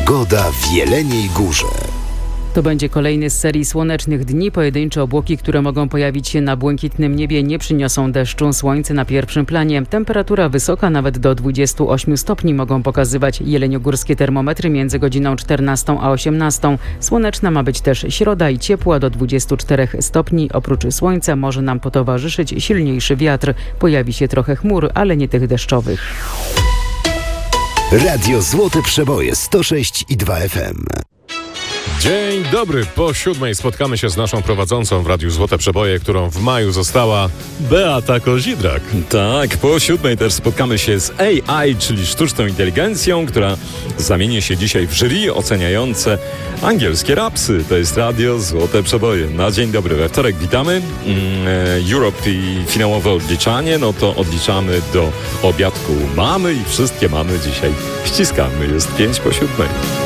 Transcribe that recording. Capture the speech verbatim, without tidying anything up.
Pogoda w Jeleniej Górze. To będzie kolejny z serii słonecznych dni. Pojedyncze obłoki, które mogą pojawić się na błękitnym niebie, nie przyniosą deszczu. Słońce na pierwszym planie. Temperatura wysoka, nawet do dwudziestu ośmiu stopni mogą pokazywać jeleniogórskie termometry między godziną czternastą a osiemnastą. Słoneczna ma być też środa i ciepła do dwudziestu czterech stopni. Oprócz słońca może nam potowarzyszyć silniejszy wiatr. Pojawi się trochę chmur, ale nie tych deszczowych. Radio Złote Przeboje sto sześć i dwa F M. Dzień dobry. Po siódmej spotkamy się z naszą prowadzącą w Radiu Złote Przeboje, którą w maju została Beata Kozidrak. Tak, po siódmej też spotkamy się z A I, czyli sztuczną inteligencją, która zamieni się dzisiaj w jury oceniające angielskie rapsy. To jest Radio Złote Przeboje. Na dzień dobry. We wtorek witamy. Mm, Europe i finałowe odliczanie. No to odliczamy do obiadku mamy i wszystkie mamy dzisiaj ściskamy. Jest pięć po siódmej.